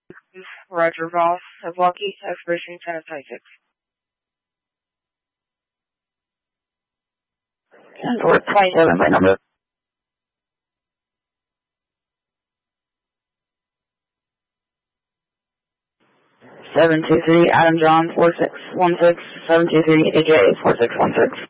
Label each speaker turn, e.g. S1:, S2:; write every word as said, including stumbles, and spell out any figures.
S1: Roger Voss, of Lucky, expiration ten twenty-six. ten four twenty-seven by number. seven two three Adam John four six one six, seven two three A J four six one six.